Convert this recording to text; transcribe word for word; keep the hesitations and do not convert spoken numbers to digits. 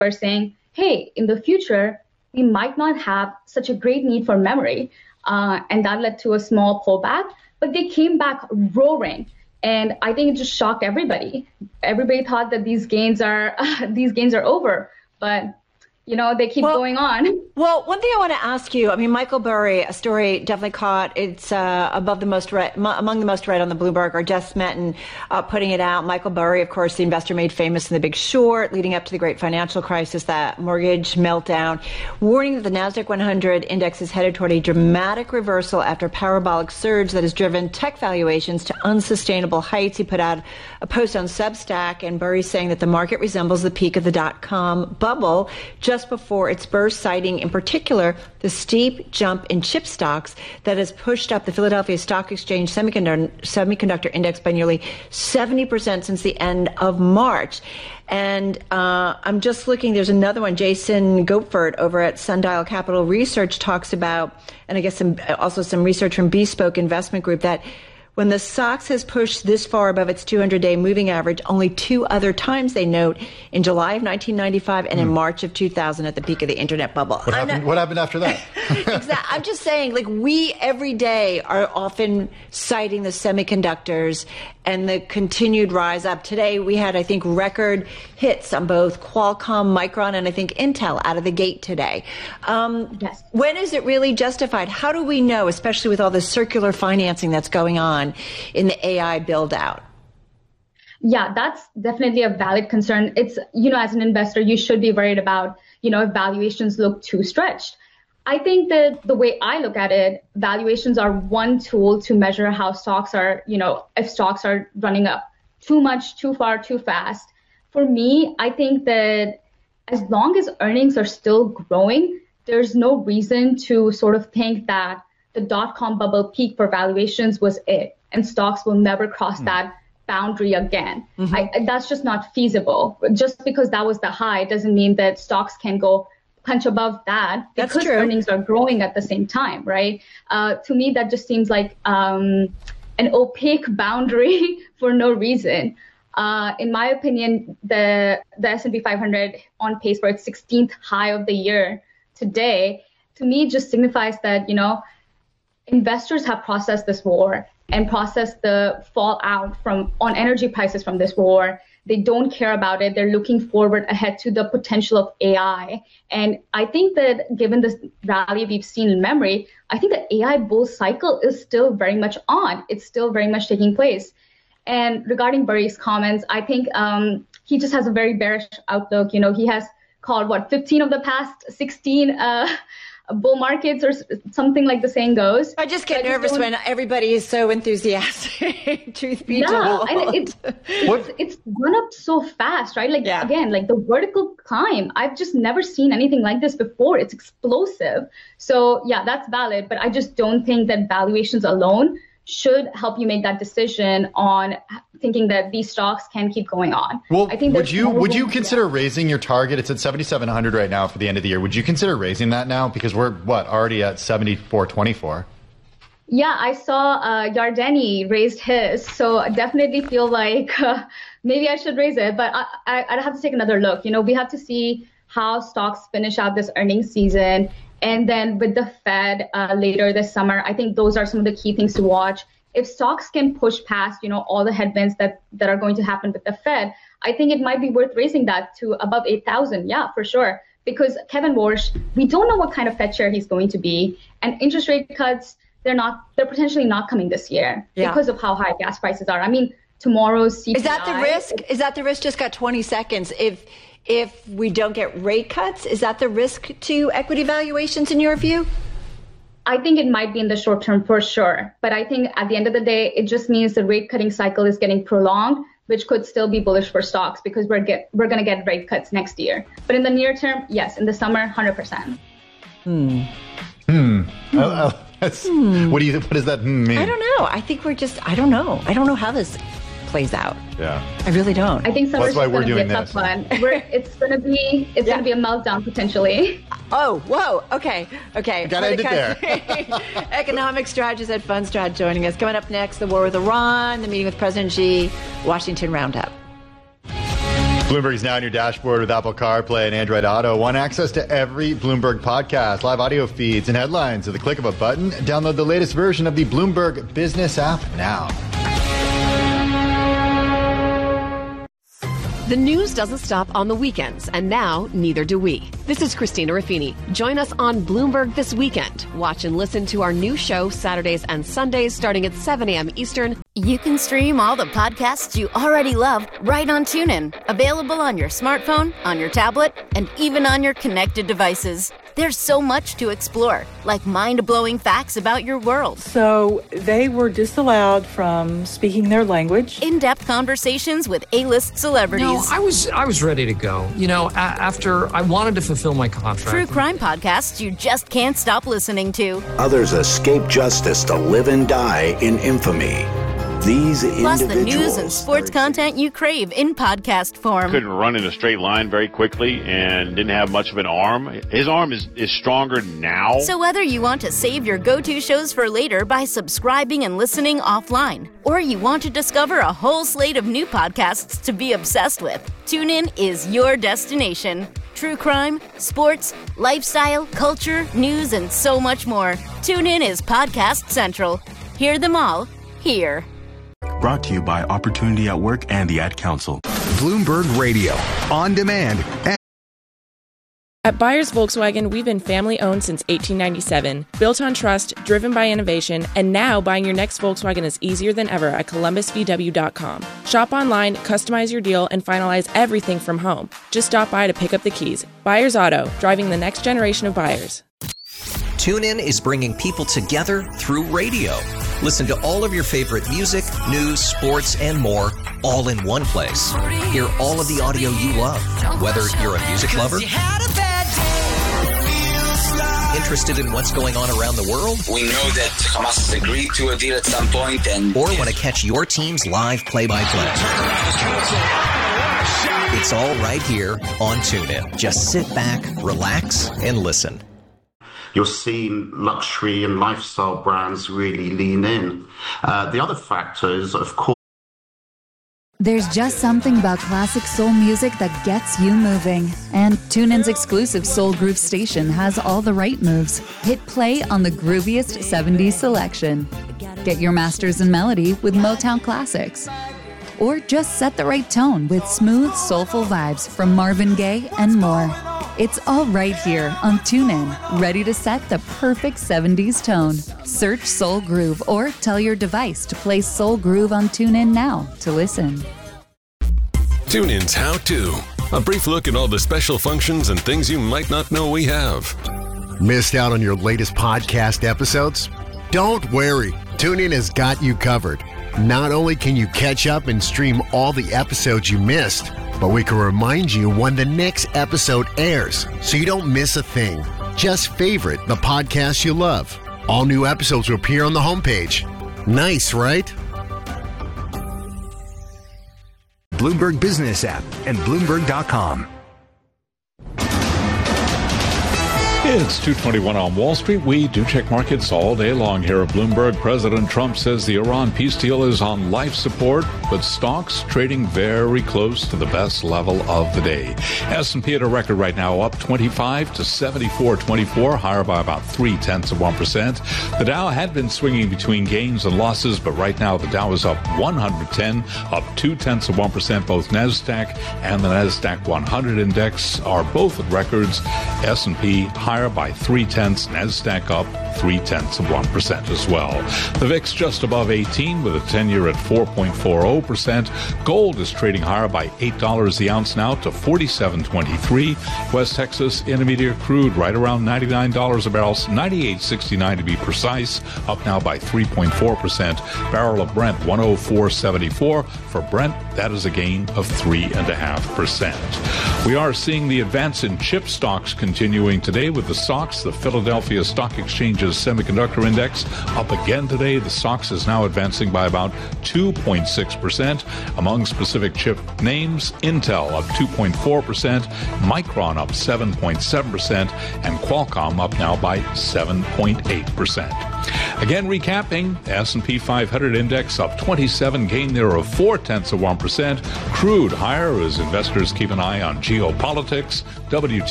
were saying, hey, in the future, we might not have such a great need for memory. Uh, and that led to a small pullback, but they came back roaring. And I think it just shocked everybody. Everybody thought that these gains are uh, these gains are over, but you know, they keep well, going on. Well, one thing I want to ask you, I mean, Michael Burry, a story definitely caught, it's uh, above the most read, m- among the most read on the Bloomberg, or Jess Smetten uh, putting it out. Michael Burry, of course, the investor made famous in The Big Short, leading up to the great financial crisis, that mortgage meltdown, warning that the NASDAQ one hundred index is headed toward a dramatic reversal after a parabolic surge that has driven tech valuations to unsustainable heights. He put out a post on Substack, and Burry saying that the market resembles the peak of the dot-com bubble just before its burst, citing in particular the steep jump in chip stocks that has pushed up the Philadelphia Stock Exchange semiconductor, semiconductor index by nearly seventy percent since the end of March. And uh, I'm just looking, there's another one, Jason Goepfert over at Sundial Capital Research talks about, and I guess some, also some research from Bespoke Investment Group, that when the S O X has pushed this far above its two hundred day moving average, only two other times, they note, in July of nineteen ninety-five and mm. in March of two thousand at the peak of the internet bubble. What, happened, not, what happened after that? Exactly. I'm just saying, like, we every day are often citing the semiconductors and the continued rise up. Today, we had, I think, record hits on both Qualcomm, Micron, and I think Intel out of the gate today. Um, yes. When is it really justified? How do we know, especially with all this circular financing that's going on in the A I build out? Yeah, that's definitely a valid concern. It's, you know, as an investor, you should be worried about, you know, if valuations look too stretched. I think that the way I look at it, valuations are one tool to measure how stocks are, you know, if stocks are running up too much, too far, too fast. For me, I think that as long as earnings are still growing, there's no reason to sort of think that the dot-com bubble peak for valuations was it, and stocks will never cross mm. that boundary again. Mm-hmm. I, that's just not feasible. Just because that was the high doesn't mean that stocks can go punch above that, because That's true. earnings are growing at the same time, right? Uh, to me, that just seems like um, an opaque boundary for no reason. Uh, in my opinion, the the S and P five hundred on pace for its sixteenth high of the year today, to me, just signifies that, you know, investors have processed this war and processed the fallout from on energy prices from this war. They don't care about it. They're looking forward ahead to the potential of A I. And I think that given this rally we've seen in memory, I think the A I bull cycle is still very much on. It's still very much taking place. And regarding Burry's comments, I think um, he just has a very bearish outlook. You know, he has called, what, fifteen of the past sixteen uh, bull markets, or something like the saying goes. I just get I nervous just when everybody is so enthusiastic. Truth be yeah, told, and it's, it's it's gone up so fast, right? Like yeah. again, like the vertical climb. I've just never seen anything like this before. It's explosive. So yeah, that's valid. But I just don't think that valuations alone should help you make that decision on thinking that these stocks can keep going on. Well, I think would you would you room, consider yeah. raising your target? It's at seventy-seven hundred right now for the end of the year. Would you consider raising that now? Because we're, what, already at seventy-four twenty-four? Yeah, I saw uh, Yardeni raised his, so I definitely feel like uh, maybe I should raise it, but I, I, I'd have to take another look. You know, we have to see how stocks finish out this earnings season. And then with the Fed uh, later this summer, I think those are some of the key things to watch. If stocks can push past, you know, all the headwinds that, that are going to happen with the Fed, I think it might be worth raising that to above eight thousand. Yeah, for sure. Because Kevin Warsh, we don't know what kind of Fed chair he's going to be. And interest rate cuts, they're not, they're potentially not coming this year yeah. because of how high gas prices are. I mean, tomorrow's C P I. Is that the risk? Is that the risk? Just got twenty seconds. If If we don't get rate cuts, is that the risk to equity valuations in your view? I think it might be in the short term for sure. But I think at the end of the day, it just means the rate cutting cycle is getting prolonged, which could still be bullish for stocks because we're get we're going to get rate cuts next year. But in the near term, yes, in the summer, one hundred percent. Hmm. Hmm. hmm. I, I, that's, hmm. What do you? What does that mean? I don't know. I think we're just. I don't know. I don't know how this plays out. Yeah. I really don't. I think summer's well, going to be a tough one. We're, it's going to be it's yeah. going to be a meltdown potentially. Oh, whoa. Okay. Okay. Got to end it there. Economic strategist at Fundstrat joining us. Coming up next, the war with Iran, the meeting with President Xi, Washington Roundup. Bloomberg is now on your dashboard with Apple CarPlay and Android Auto. Want access to every Bloomberg podcast, live audio feeds, and headlines at the click of a button? Download the latest version of the Bloomberg Business app now. The news doesn't stop on the weekends, and now neither do we. This is Christina Ruffini. Join us on Bloomberg This Weekend. Watch and listen to our new show Saturdays and Sundays starting at seven a.m. Eastern. You can stream all the podcasts you already love right on TuneIn. Available on your smartphone, on your tablet, and even on your connected devices. There's so much to explore, like mind-blowing facts about your world. So they were disallowed from speaking their language. In-depth conversations with A-list celebrities. No, I was I was ready to go. You know, a- after I wanted to fulfill my contract. True crime podcasts you just can't stop listening to. Others escape justice to live and die in infamy. These Plus individuals. the news and sports content you crave in podcast form. Couldn't run in a straight line very quickly and didn't have much of an arm. His arm is, is stronger now. So whether you want to save your go-to shows for later by subscribing and listening offline, or you want to discover a whole slate of new podcasts to be obsessed with, TuneIn is your destination. True crime, sports, lifestyle, culture, news, and so much more. TuneIn is Podcast Central. Hear them all here. Brought to you by Opportunity at Work and the Ad Council. Bloomberg Radio, on demand. At Buyers Volkswagen, we've been family-owned since eighteen ninety-seven, built on trust, driven by innovation, and now buying your next Volkswagen is easier than ever at Columbus V W dot com. Shop online, customize your deal, and finalize everything from home. Just stop by to pick up the keys. Buyers Auto, driving the next generation of buyers. TuneIn is bringing people together through radio. Listen to all of your favorite music, news, sports, and more, all in one place. Hear all of the audio you love, whether you're a music lover, interested in what's going on around the world. We know that Hamas has agreed to a deal at some point, and or want to catch your team's live play-by-play. It's all right here on TuneIn. Just sit back, relax, and listen. You're seeing luxury and lifestyle brands really lean in. Uh, the other factor is, of course, there's just something about classic soul music that gets you moving. And TuneIn's exclusive Soul Groove station has all the right moves. Hit play on the grooviest seventies selection. Get your masters in melody with Motown classics. Or just set the right tone with smooth, soulful vibes from Marvin Gaye and more. It's all right here on TuneIn, ready to set the perfect seventies tone. Search Soul Groove or tell your device to play Soul Groove on TuneIn now to listen. TuneIn's How To. A brief look at all the special functions and things you might not know we have. Missed out on your latest podcast episodes? Don't worry. TuneIn has got you covered. Not only can you catch up and stream all the episodes you missed, but we can remind you when the next episode airs so you don't miss a thing. Just favorite the podcast you love. All new episodes will appear on the homepage. Nice, right? Bloomberg Business app and Bloomberg dot com. It's two twenty-one on Wall Street. We do check markets all day long here at Bloomberg. President Trump says the Iran peace deal is on life support, but stocks trading very close to the best level of the day. S and P at a record right now, up twenty-five to seventy-four twenty-four, higher by about three-tenths of one percent. The Dow had been swinging between gains and losses, but right now the Dow is up one hundred ten, up two-tenths of one percent. Both NASDAQ and the NASDAQ one hundred index are both at records. S and P higher by three-tenths, NASDAQ up three-tenths of one percent as well. The V I X just above eighteen with a ten-year at four point four zero percent. Gold is trading higher by eight dollars the ounce now to forty-seven twenty-three. West Texas Intermediate crude right around ninety-nine dollars a barrel, ninety-eight sixty-nine to be precise, up now by three point four percent. Barrel of Brent one oh four seventy-four. For Brent, that is a gain of three point five percent. We are seeing the advance in chip stocks continuing today with the S O X, the Philadelphia Stock Exchange's Semiconductor Index, up again today. The S O X is now advancing by about two point six percent. Among specific chip names, Intel up two point four percent, Micron up seven point seven percent, and Qualcomm up now by seven point eight percent. Again, recapping, the S and P five hundred index up twenty-seven, gain there of four tenths of one percent. Crude higher as investors keep an eye on geopolitics. W